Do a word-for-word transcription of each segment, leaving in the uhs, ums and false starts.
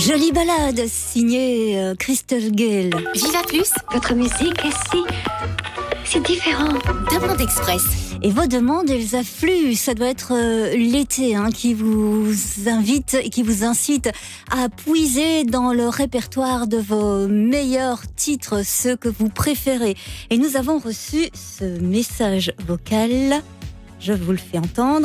Jolie balade signée euh, Crystal Gale. Viva Plus, Votre musique est si... si différente. Demande Express. Et vos demandes, elles affluent. Ça doit être euh, l'été hein, qui vous invite et qui vous incite à puiser dans le répertoire de vos meilleurs titres, ceux que vous préférez. Et nous avons reçu ce message vocal. Je vous le fais entendre.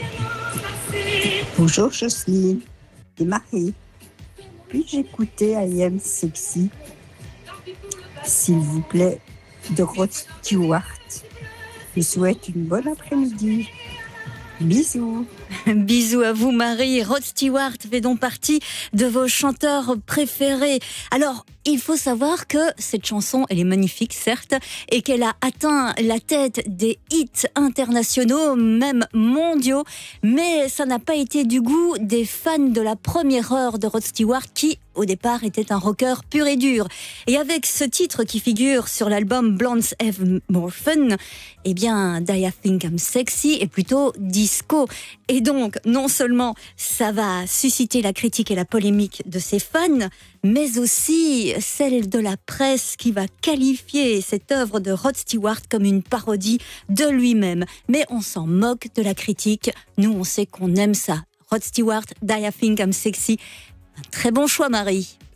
Bonjour Jocelyne et Marie. Puis-je écouter I Am Sexy, s'il vous plaît, de Rod Stewart. Je vous souhaite une bonne après-midi. Bisous. Bisous à vous Marie. Rod Stewart fait donc partie de vos chanteurs préférés. Alors, il faut savoir que cette chanson, elle est magnifique certes, et qu'elle a atteint la tête des hits internationaux, même mondiaux, mais ça n'a pas été du goût des fans de la première heure de Rod Stewart qui, au départ, était un rocker pur et dur. Et avec ce titre qui figure sur l'album Blondes Have More Fun, eh bien, Do You Think I'm Sexy est plutôt disco. Et donc, non seulement ça va susciter la critique et la polémique de ses fans, mais aussi celle de la presse qui va qualifier cette œuvre de Rod Stewart comme une parodie de lui-même. Mais on s'en moque de la critique. Nous, on sait qu'on aime ça. Rod Stewart, Do You Think I'm Sexy. Un très bon choix, Marie.